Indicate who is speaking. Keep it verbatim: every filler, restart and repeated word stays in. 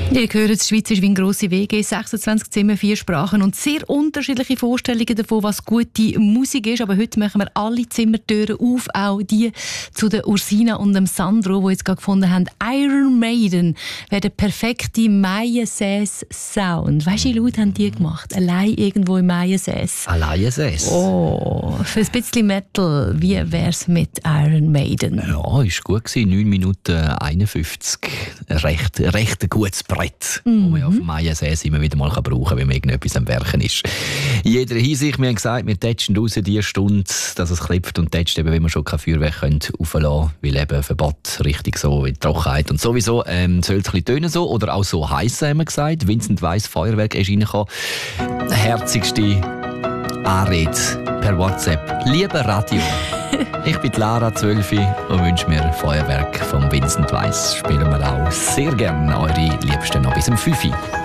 Speaker 1: Ihr hört, die Schweiz ist wie eine grosse W G, sechsundzwanzig Zimmer, vier Sprachen und sehr unterschiedliche Vorstellungen davon, was gute Musik ist. Aber heute machen wir alle Zimmertüren auf, auch die zu der Ursina und dem Sandro, die jetzt gerade gefunden haben, Iron Maiden wäre der perfekte Maiensäß-Sound. Weißt du, wie laut haben die gemacht? Allein irgendwo im Maiensäß.
Speaker 2: Allein Säß.
Speaker 1: Oh, für ein bisschen Metal, wie wär's mit Iron Maiden?
Speaker 2: Ja, war gut gewesen. neun Minuten einundfünfzig. Recht, recht ein gutes Brett, mhm. das man ja auf dem Maiensäß immer wieder mal brauchen kann, wenn man irgendetwas am Werken ist. In jeder Hinsicht, wir haben gesagt, wir tätschen raus die Stunde, dass es klopft und tätscht, eben, wenn wir schon kein Feuerwerk auflassen können, weil eben Verbot richtig so, wie Trockenheit und sowieso ähm, soll es ein bisschen tönen so, oder auch so heiß, haben wir gesagt. Vincent Weiss, Feuerwerk ist reingekommen. Herzigste Anrede per WhatsApp. Lieber Radio, ich bin Lara, zwölf und wünsche mir Feuerwerk von Vincent Weiss. Spielen wir auch sehr gerne eure Liebsten noch bis um fünf Uhr.